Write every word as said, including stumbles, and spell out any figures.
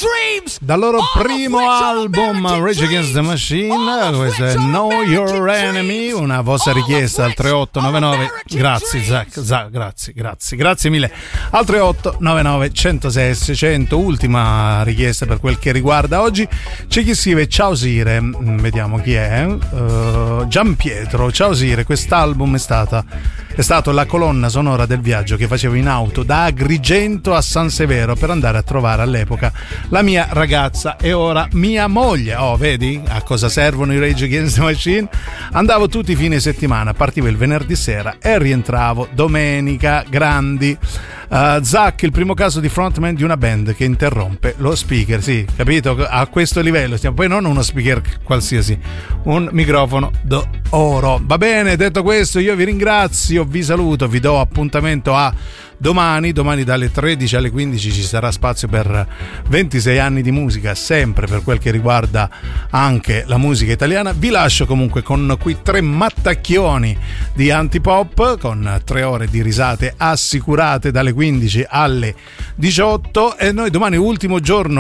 dal loro primo album Rage Against the Machine. Questo è Know Your Enemy, una vostra richiesta al tre otto nove nove. Grazie Zach, Zach, grazie, grazie, grazie mille. Al tre otto nove nove uno zero sei sei zero zero. Ultima richiesta per quel che riguarda oggi. C'è chi scrive: ciao Sire, vediamo chi è. uh, Gian Pietro, ciao Sire, quest'album è stata è stato la colonna sonora del viaggio che facevo in auto da Agrigento a San Severo per andare a trovare all'epoca la mia ragazza e ora mia moglie. Oh, vedi a cosa servono i Rage Against the Machine? Andavo tutti i fine settimana, partivo il venerdì sera e rientravo domenica. Grandi. Uh, Zach, il primo caso di frontman di una band che interrompe lo speaker, sì, capito? A questo livello stiamo, poi non uno speaker qualsiasi, un microfono d'oro. Va bene, detto questo io vi ringrazio, vi saluto, vi do appuntamento a domani, domani dalle tredici alle quindici ci sarà spazio per ventisei anni di musica, sempre per quel che riguarda anche la musica italiana. Vi lascio comunque con quei tre mattacchioni di Antipop, con tre ore di risate assicurate dalle quindici alle diciotto, e noi domani ultimo giorno